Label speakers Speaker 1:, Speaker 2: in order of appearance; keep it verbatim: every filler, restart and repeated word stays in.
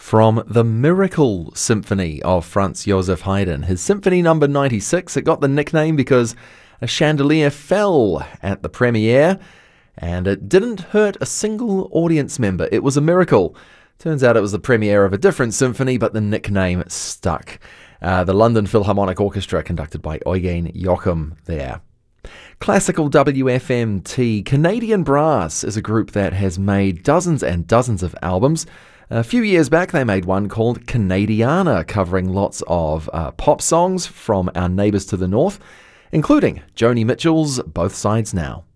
Speaker 1: from the Miracle Symphony of Franz Joseph Haydn. His Symphony number ninety-six, it got the nickname because a chandelier fell at the premiere and it didn't hurt a single audience member. It was a miracle. Turns out it was the premiere of a different symphony, but the nickname stuck. Uh, the London Philharmonic Orchestra, conducted by Eugen Joachim there. Classical W F M T. Canadian Brass is a group that has made dozens and dozens of albums. A few years back, they made one called Canadiana, covering lots of uh, pop songs from our neighbours to the north, including Joni Mitchell's Both Sides Now.